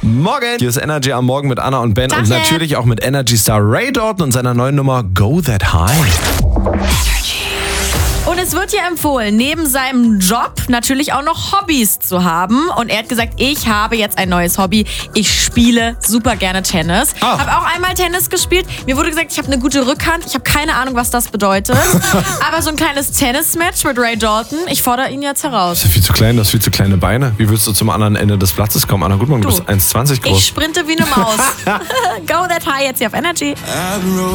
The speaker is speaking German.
Morgen. Hier ist Energy am Morgen mit Anna und Ben und natürlich auch mit Energy Star Ray Dalton und seiner neuen Nummer Go That High. Und es wird ja empfohlen, neben seinem Job natürlich auch noch Hobbys zu haben. Und er hat gesagt, ich habe jetzt ein neues Hobby. Ich spiele super gerne Tennis. Habe auch einmal Tennis gespielt. Mir wurde gesagt, ich habe eine gute Rückhand. Ich habe keine Ahnung, was das bedeutet. Aber so ein kleines Tennismatch mit Ray Dalton, ich fordere ihn jetzt heraus. Das ist viel zu klein, du hast viel zu kleine Beine. Wie willst du zum anderen Ende des Platzes kommen? Anna Gutmann, du bist 1,20 groß. Ich sprinte wie eine Maus. Go That High jetzt hier auf Energy.